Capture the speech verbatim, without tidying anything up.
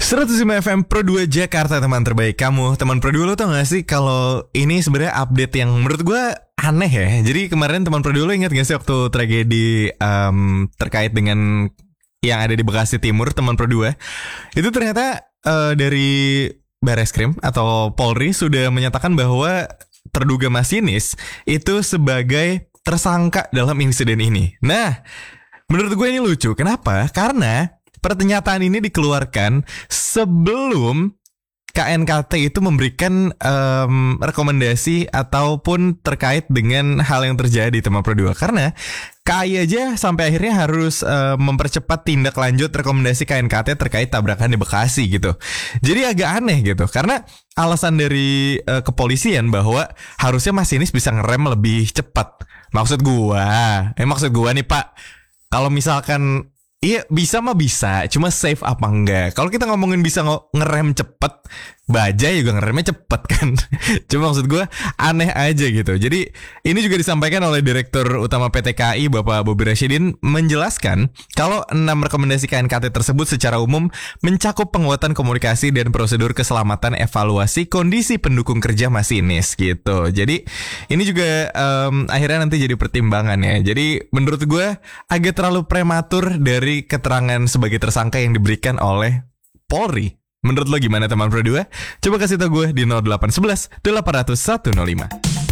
seratus lima F M Pro dua Jakarta, teman terbaik kamu. Teman Pro dua, lo tau gak sih kalau ini sebenarnya update yang menurut gue aneh ya. Jadi kemarin teman Pro dua, lo ingat gak sih waktu tragedi um, terkait dengan yang ada di Bekasi Timur, teman Pro dua, itu ternyata uh, dari Bareskrim atau Polri sudah menyatakan bahwa terduga masinis itu sebagai tersangka dalam insiden ini. Nah, menurut gue ini lucu. Kenapa? Karena pernyataan ini dikeluarkan sebelum K N K T itu memberikan um, rekomendasi ataupun terkait dengan hal yang terjadi, teman Pro dua. Karena K A I aja sampai akhirnya harus uh, mempercepat tindak lanjut rekomendasi K N K T terkait tabrakan di Bekasi gitu. Jadi agak aneh gitu, karena alasan dari uh, kepolisian bahwa harusnya masinis bisa ngerem lebih cepat. Maksud gua, eh maksud gua nih Pak, kalau misalkan iya bisa mah bisa, cuma safe apa enggak? Kalau kita ngomongin bisa ngerem cepet, Bajaj juga ngeremnya cepet kan. Cuma maksud gue aneh aja gitu. Jadi ini juga disampaikan oleh Direktur Utama P T K A I Bapak Bobi Rashidin, menjelaskan kalau enam rekomendasi K N K T tersebut secara umum mencakup penguatan komunikasi dan prosedur keselamatan evaluasi kondisi pendukung kerja masinis gitu. Jadi ini juga um, akhirnya nanti jadi pertimbangan ya. Jadi menurut gue agak terlalu prematur dari keterangan sebagai tersangka yang diberikan oleh Polri. Menurut lo gimana teman Pro dua? Coba kasih tau gue di nol delapan satu satu delapan nol satu nol lima.